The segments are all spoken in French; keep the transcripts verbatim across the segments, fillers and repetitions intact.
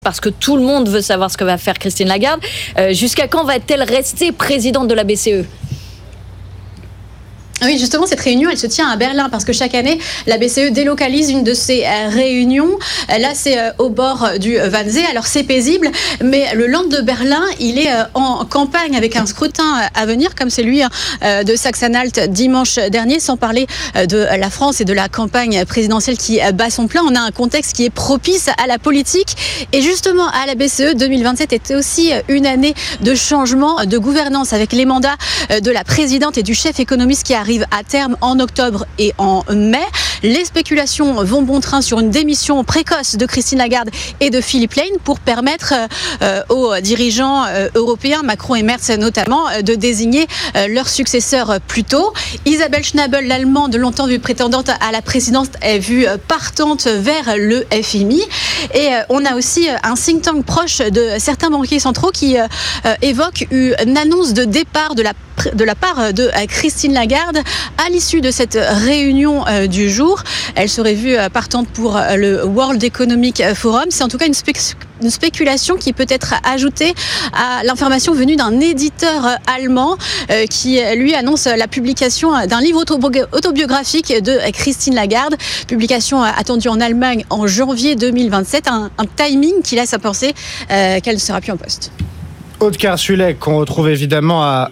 Parce que tout le monde veut savoir ce que va faire Christine Lagarde. Euh, jusqu'à quand va-t-elle rester présidente de la B C E ? Oui, justement, cette réunion, elle se tient à Berlin parce que chaque année, la B C E délocalise une de ses réunions. Là, c'est au bord du Wannsee. Alors, c'est paisible, mais le Land de Berlin, il est en campagne avec un scrutin à venir, comme celui de Sachsen-Anhalt dimanche dernier, sans parler de la France et de la campagne présidentielle qui bat son plein. On a un contexte qui est propice à la politique. Et justement, à la B C E, deux mille vingt-sept était aussi une année de changement de gouvernance avec les mandats de la présidente et du chef économiste qui arrive à terme en octobre et en mai. Les spéculations vont bon train sur une démission précoce de Christine Lagarde et de Philippe Lane pour permettre euh, aux dirigeants euh, européens, Macron et Merz notamment, euh, de désigner euh, leur successeur plus tôt. Isabelle Schnabel, l'Allemande, longtemps vue prétendante à la présidence, est vue partante vers le F M I. Et euh, on a aussi un think tank proche de certains banquiers centraux qui euh, évoque une annonce de départ de la de la part de Christine Lagarde à l'issue de cette réunion euh, du jour. Elle serait vue euh, partante pour euh, le World Economic Forum. C'est en tout cas une, spé- une spéculation qui peut être ajoutée à l'information venue d'un éditeur euh, allemand euh, qui lui annonce la publication d'un livre autobi- autobiographique de Christine Lagarde, publication euh, attendue en Allemagne en janvier deux mille vingt-sept, un, un timing qui laisse à penser euh, qu'elle ne sera plus en poste. Aude Kersulek, qu'on retrouve évidemment à...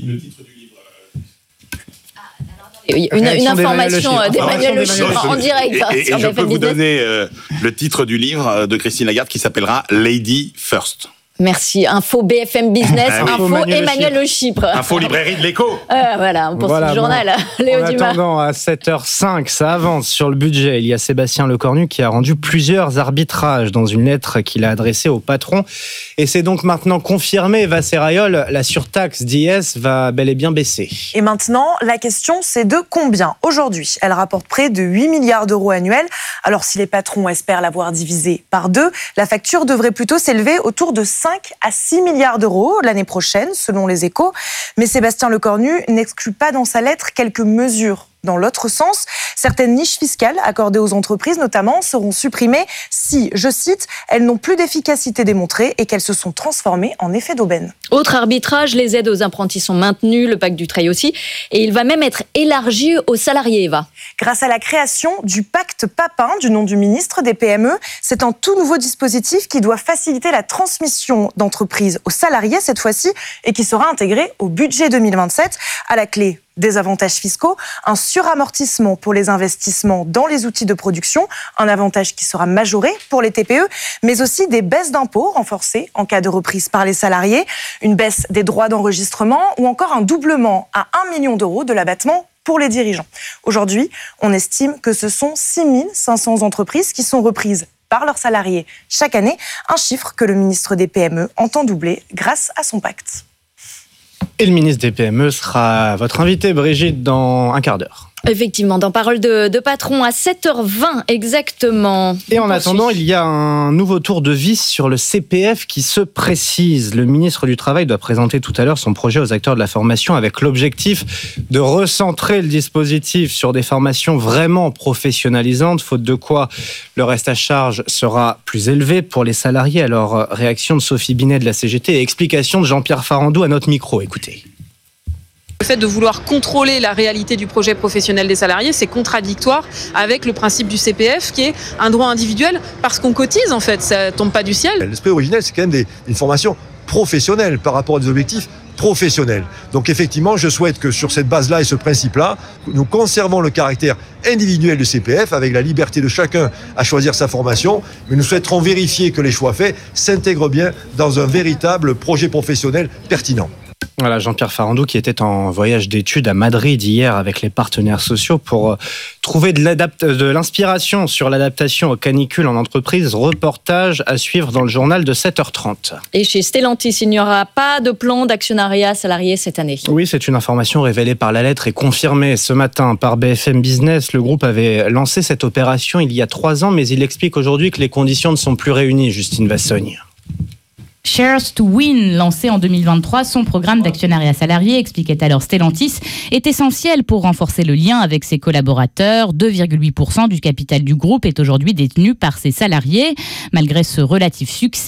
Une, une information d'Emmanuel Le Chypre en direct. Et, et, et je peux vous donner euh, le titre du livre de Christine Lagarde qui s'appellera Lady First. Merci. Info B F M Business, info Emmanuel, Emmanuel Le Chypre. Info librairie de l'Écho. Euh, voilà, pour voilà, ce journal, bon, Léo en Dumas. En attendant, à sept heures cinq, ça avance sur le budget. Il y a Sébastien Lecornu qui a rendu plusieurs arbitrages dans une lettre qu'il a adressée au patron. Et c'est donc maintenant confirmé, Eva Serrayol, la surtaxe d'I S va bel et bien baisser. Et maintenant, la question, c'est de combien ? Aujourd'hui, elle rapporte près de huit milliards d'euros annuels. Alors, si les patrons espèrent l'avoir divisée par deux, la facture devrait plutôt s'élever autour de cinq à six milliards d'euros l'année prochaine, selon les Échos. Mais Sébastien Lecornu n'exclut pas dans sa lettre quelques mesures. Dans l'autre sens, certaines niches fiscales accordées aux entreprises, notamment, seront supprimées si, je cite, elles n'ont plus d'efficacité démontrée et qu'elles se sont transformées en effet d'aubaine. Autre arbitrage, les aides aux apprentis sont maintenues, le pacte Dutreil aussi, et il va même être élargi aux salariés, Eva. Grâce à la création du pacte Papin, du nom du ministre des P M E, c'est un tout nouveau dispositif qui doit faciliter la transmission d'entreprises aux salariés cette fois-ci et qui sera intégré au budget deux mille vingt-sept. À la clé, des avantages fiscaux, un suramortissement pour les investissements dans les outils de production, un avantage qui sera majoré pour les T P E, mais aussi des baisses d'impôts renforcées en cas de reprise par les salariés, une baisse des droits d'enregistrement ou encore un doublement à un million d'euros de l'abattement pour les dirigeants. Aujourd'hui, on estime que ce sont six mille cinq cents entreprises qui sont reprises par leurs salariés chaque année, un chiffre que le ministre des P M E entend doubler grâce à son pacte. Et le ministre des P M E sera votre invité, Brigitte, dans un quart d'heure. Effectivement, dans Parole de, de patron, à sept heures vingt exactement. Et en attendant, il y a un nouveau tour de vis sur le C P F qui se précise. Le ministre du Travail doit présenter tout à l'heure son projet aux acteurs de la formation avec l'objectif de recentrer le dispositif sur des formations vraiment professionnalisantes, faute de quoi le reste à charge sera plus élevé pour les salariés. Alors, réaction de Sophie Binet de la C G T et explication de Jean-Pierre Farandou à notre micro. Écoutez. Le fait de vouloir contrôler la réalité du projet professionnel des salariés, c'est contradictoire avec le principe du C P F qui est un droit individuel parce qu'on cotise en fait, ça tombe pas du ciel. L'esprit originel, c'est quand même des, une formation professionnelle par rapport à des objectifs professionnels. Donc effectivement, je souhaite que sur cette base-là et ce principe-là, nous conservons le caractère individuel du C P F avec la liberté de chacun à choisir sa formation, mais nous souhaiterons vérifier que les choix faits s'intègrent bien dans un véritable projet professionnel pertinent. Voilà, Jean-Pierre Farandou qui était en voyage d'études à Madrid hier avec les partenaires sociaux pour trouver de, l'adapt- de l'inspiration sur l'adaptation aux canicules en entreprise. Reportage à suivre dans le journal de sept heures trente. Et chez Stellantis, il n'y aura pas de plan d'actionnariat salarié cette année. Oui, c'est une information révélée par la lettre et confirmée ce matin par B F M Business. Le groupe avait lancé cette opération il y a trois ans, mais il explique aujourd'hui que les conditions ne sont plus réunies, Justine Vassogne. Shares to Win, lancé en deux mille vingt-trois, son programme d'actionnariat salarié, expliquait alors Stellantis, est essentiel pour renforcer le lien avec ses collaborateurs. deux virgule huit pour cent du capital du groupe est aujourd'hui détenu par ses salariés. Malgré ce relatif succès,